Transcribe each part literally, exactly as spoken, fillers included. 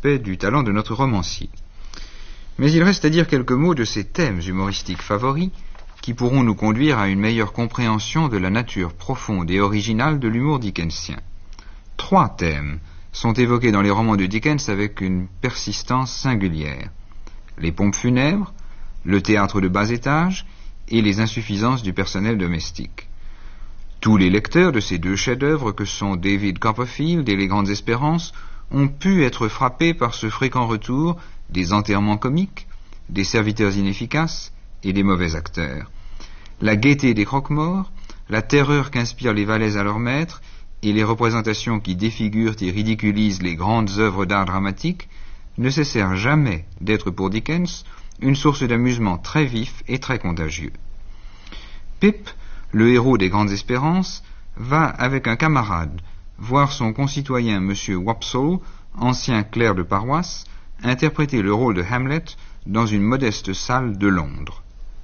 aspects du talent de notre romancier. Mais il reste à dire quelques mots de ses thèmes humoristiques favoris qui pourront nous conduire à une meilleure compréhension de la nature profonde et originale de l'humour dickensien. Trois thèmes sont évoqués dans les romans de Dickens avec une persistance singulière. Les pompes funèbres, le théâtre de bas étage et les insuffisances du personnel domestique. Tous les lecteurs de ces deux chefs-d'œuvre que sont David Copperfield et Les Grandes Espérances ont pu être frappés par ce fréquent retour des enterrements comiques, des serviteurs inefficaces et des mauvais acteurs. La gaieté des croque-morts, la terreur qu'inspirent les valets à leurs maîtres et les représentations qui défigurent et ridiculisent les grandes œuvres d'art dramatique ne cessèrent jamais d'être pour Dickens une source d'amusement très vif et très contagieux. Pip, le héros des Grandes Espérances, va avec un camarade voir son concitoyen M. Wopsle, ancien clerc de paroisse, interpréter le rôle de Hamlet dans une modeste salle de Londres.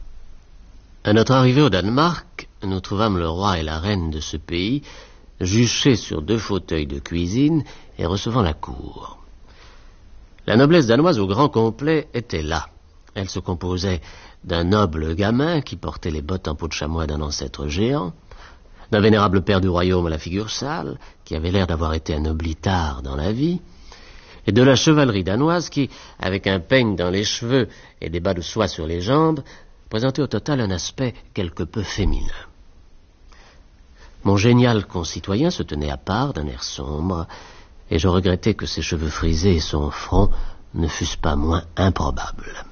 À notre arrivée au Danemark, nous trouvâmes le roi et la reine de ce pays juchés sur deux fauteuils de cuisine et recevant la cour. La noblesse danoise au grand complet était là. Elle se composait d'un noble gamin qui portait les bottes en peau de chamois d'un ancêtre géant, d'un vénérable père du royaume à la figure sale, qui avait l'air d'avoir été anobli tard dans la vie, et de la chevalerie danoise qui, avec un peigne dans les cheveux et des bas de soie sur les jambes, présentait au total un aspect quelque peu féminin. Mon génial concitoyen se tenait à part d'un air sombre, et je regrettais que ses cheveux frisés et son front ne fussent pas moins improbables.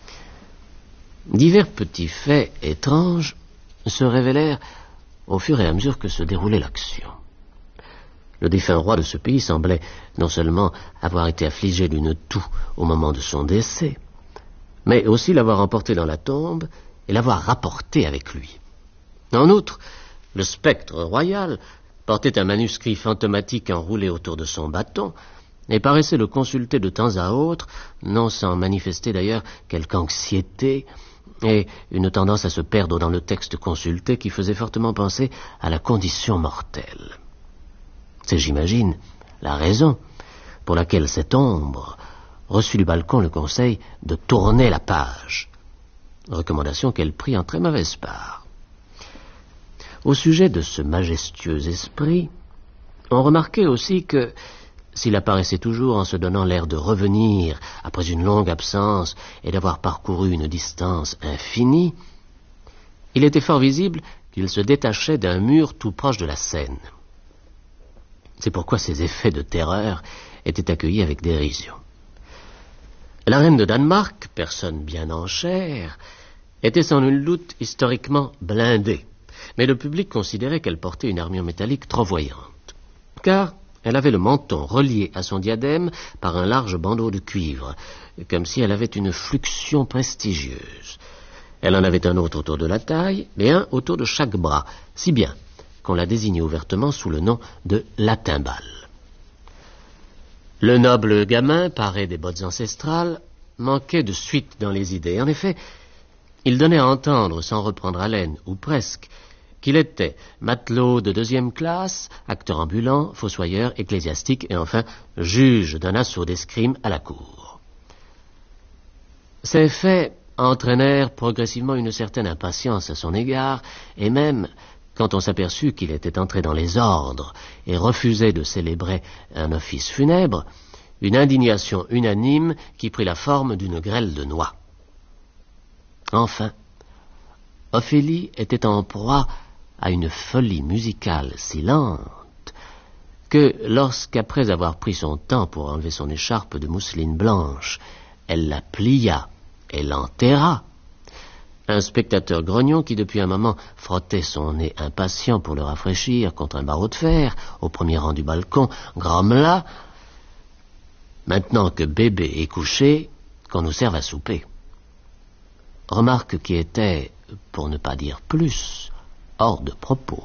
Divers petits faits étranges se révélèrent au fur et à mesure que se déroulait l'action. Le défunt roi de ce pays semblait non seulement avoir été affligé d'une toux au moment de son décès, mais aussi l'avoir emporté dans la tombe et l'avoir rapporté avec lui. En outre, le spectre royal portait un manuscrit fantomatique enroulé autour de son bâton et paraissait le consulter de temps à autre, non sans manifester d'ailleurs quelque anxiété et une tendance à se perdre dans le texte consulté qui faisait fortement penser à la condition mortelle. C'est, j'imagine, la raison pour laquelle cette ombre reçut du balcon le conseil de tourner la page, recommandation qu'elle prit en très mauvaise part. Au sujet de ce majestueux esprit, on remarquait aussi que, s'il apparaissait toujours en se donnant l'air de revenir après une longue absence et d'avoir parcouru une distance infinie, il était fort visible qu'il se détachait d'un mur tout proche de la scène. C'est pourquoi ces effets de terreur étaient accueillis avec dérision. La reine de Danemark, personne bien en chair, était sans nul doute historiquement blindée, mais le public considérait qu'elle portait une armure métallique trop voyante, car elle avait le menton relié à son diadème par un large bandeau de cuivre, comme si elle avait une fluxion prestigieuse. Elle en avait un autre autour de la taille et un autour de chaque bras, si bien qu'on la désignait ouvertement sous le nom de la timbale. Le noble gamin, paré des bottes ancestrales, manquait de suite dans les idées. En effet, il donnait à entendre, sans reprendre haleine, ou presque, qu'il était matelot de deuxième classe, acteur ambulant, fossoyeur, ecclésiastique et enfin juge d'un assaut d'escrime à la cour. Ces faits entraînèrent progressivement une certaine impatience à son égard, et même, quand on s'aperçut qu'il était entré dans les ordres et refusait de célébrer un office funèbre, une indignation unanime qui prit la forme d'une grêle de noix. Enfin, Ophélie était en proie à une folie musicale si lente que lorsqu'après avoir pris son temps pour enlever son écharpe de mousseline blanche, elle la plia et l'enterra, un spectateur grognon qui depuis un moment frottait son nez impatient pour le rafraîchir contre un barreau de fer au premier rang du balcon grommela: « Maintenant que bébé est couché, qu'on nous serve à souper. » Remarque qui était, pour ne pas dire plus, hors de propos.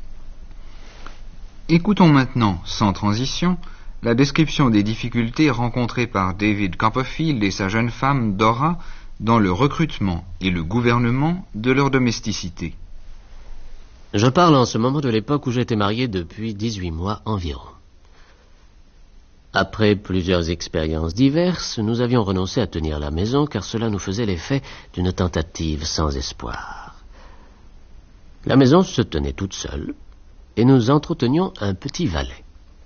Écoutons maintenant, sans transition, la description des difficultés rencontrées par David Copperfield et sa jeune femme Dora dans le recrutement et le gouvernement de leur domesticité. Je parle en ce moment de l'époque où j'étais marié depuis dix-huit mois environ. Après plusieurs expériences diverses, nous avions renoncé à tenir la maison car cela nous faisait l'effet d'une tentative sans espoir. La maison se tenait toute seule et nous entretenions un petit valet.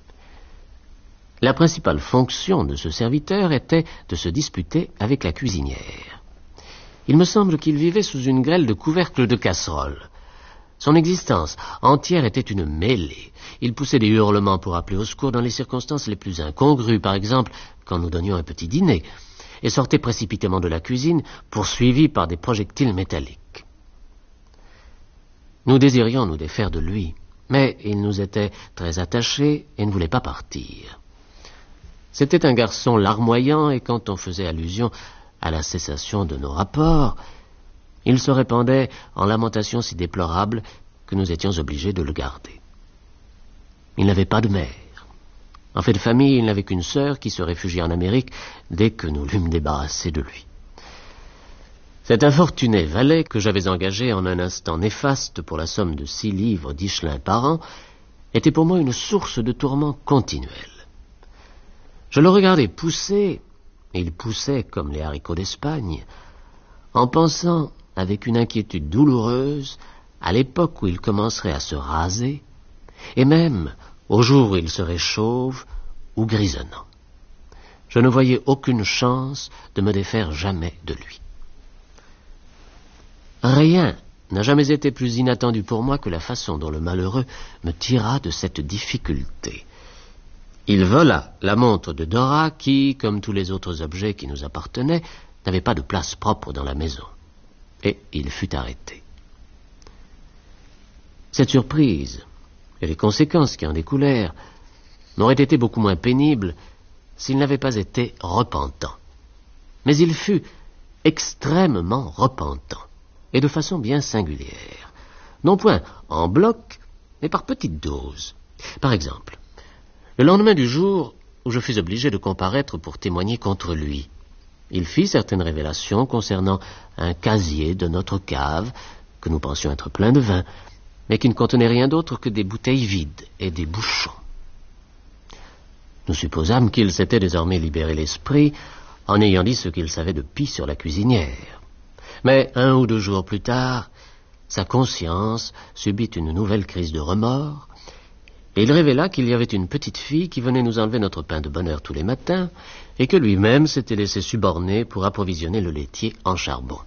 La principale fonction de ce serviteur était de se disputer avec la cuisinière. Il me semble qu'il vivait sous une grêle de couvercles de casseroles. Son existence entière était une mêlée. Il poussait des hurlements pour appeler au secours dans les circonstances les plus incongrues, par exemple quand nous donnions un petit dîner, et sortait précipitamment de la cuisine, poursuivi par des projectiles métalliques. Nous désirions nous défaire de lui, mais il nous était très attaché et ne voulait pas partir. C'était un garçon larmoyant, et quand on faisait allusion à la cessation de nos rapports, il se répandait en lamentations si déplorables que nous étions obligés de le garder. Il n'avait pas de mère. En fait de famille, il n'avait qu'une sœur qui se réfugiait en Amérique dès que nous l'eûmes débarrassé de lui. Cet infortuné valet que j'avais engagé en un instant néfaste pour la somme de six livres d'Ichelin par an était pour moi une source de tourments continuels. Je le regardais pousser, et il poussait comme les haricots d'Espagne, en pensant avec une inquiétude douloureuse à l'époque où il commencerait à se raser, et même au jour où il serait chauve ou grisonnant. Je ne voyais aucune chance de me défaire jamais de lui. Rien n'a jamais été plus inattendu pour moi que la façon dont le malheureux me tira de cette difficulté. Il vola la montre de Dora qui, comme tous les autres objets qui nous appartenaient, n'avait pas de place propre dans la maison. Et il fut arrêté. Cette surprise et les conséquences qui en découlèrent m'auraient été beaucoup moins pénibles s'il n'avait pas été repentant. Mais il fut extrêmement repentant, et de façon bien singulière. Non point en bloc, mais par petites doses. Par exemple, le lendemain du jour où je fus obligé de comparaître pour témoigner contre lui, il fit certaines révélations concernant un casier de notre cave, que nous pensions être plein de vin, mais qui ne contenait rien d'autre que des bouteilles vides et des bouchons. Nous supposâmes qu'il s'était désormais libéré l'esprit en ayant dit ce qu'il savait de pis sur la cuisinière. Mais un ou deux jours plus tard, sa conscience subit une nouvelle crise de remords, et il révéla qu'il y avait une petite fille qui venait nous enlever notre pain de bonne heure tous les matins, et que lui-même s'était laissé suborner pour approvisionner le laitier en charbon.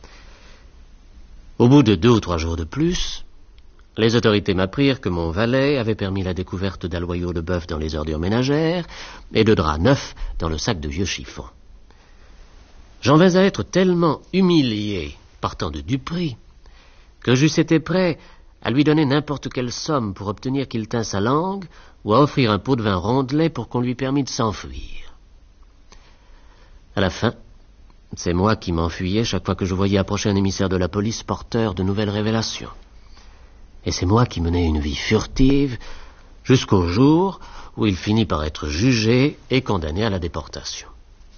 Au bout de deux ou trois jours de plus, les autorités m'apprirent que mon valet avait permis la découverte d'aloyaux de bœuf dans les ordures ménagères et de draps neufs dans le sac de vieux chiffons. J'en vais à être tellement humilié par tant de duperies que j'eusse été prêt à lui donner n'importe quelle somme pour obtenir qu'il tînt sa langue ou à offrir un pot de vin rondelet pour qu'on lui permît de s'enfuir. À la fin, c'est moi qui m'enfuyais chaque fois que je voyais approcher un émissaire de la police porteur de nouvelles révélations. Et c'est moi qui menais une vie furtive jusqu'au jour où il finit par être jugé et condamné à la déportation.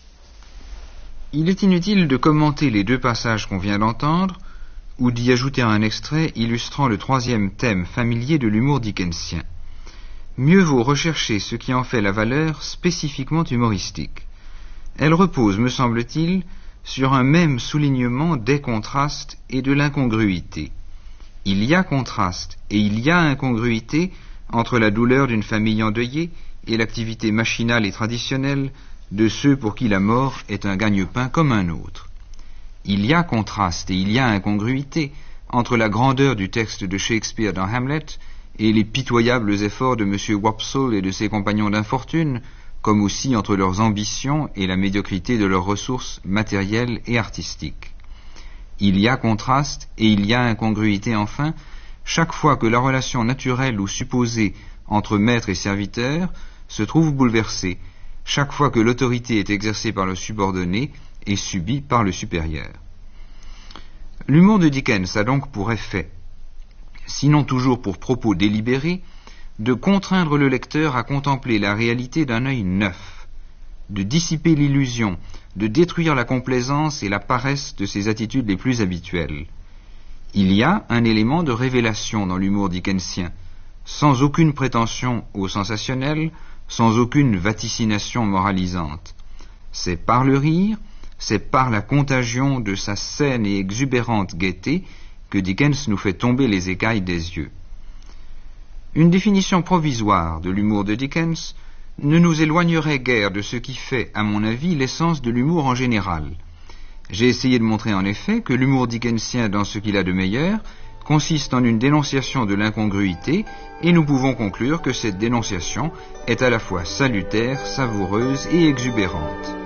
Il est inutile de commenter les deux passages qu'on vient d'entendre, ou d'y ajouter un extrait illustrant le troisième thème familier de l'humour dickensien. Mieux vaut rechercher ce qui en fait la valeur spécifiquement humoristique. Elle repose, me semble-t-il, sur un même soulignement des contrastes et de l'incongruité. Il y a contraste et il y a incongruité entre la douleur d'une famille endeuillée et l'activité machinale et traditionnelle de ceux pour qui la mort est un gagne-pain comme un autre. Il y a contraste et il y a incongruité entre la grandeur du texte de Shakespeare dans Hamlet et les pitoyables efforts de M. Wopsle et de ses compagnons d'infortune, comme aussi entre leurs ambitions et la médiocrité de leurs ressources matérielles et artistiques. Il y a contraste et il y a incongruité enfin, chaque fois que la relation naturelle ou supposée entre maître et serviteur se trouve bouleversée, chaque fois que l'autorité est exercée par le subordonné et subie par le supérieur. L'humour de Dickens a donc pour effet, sinon toujours pour propos délibéré, de contraindre le lecteur à contempler la réalité d'un œil neuf, de dissiper l'illusion, de détruire la complaisance et la paresse de ses attitudes les plus habituelles. Il y a un élément de révélation dans l'humour dickensien, sans aucune prétention au sensationnel, sans aucune vaticination moralisante. C'est par le rire, c'est par la contagion de sa saine et exubérante gaieté que Dickens nous fait tomber les écailles des yeux. Une définition provisoire de l'humour de Dickens ne nous éloignerait guère de ce qui fait, à mon avis, l'essence de l'humour en général. J'ai essayé de montrer en effet que l'humour dickensien dans ce qu'il a de meilleur consiste en une dénonciation de l'incongruité, et nous pouvons conclure que cette dénonciation est à la fois salutaire, savoureuse et exubérante.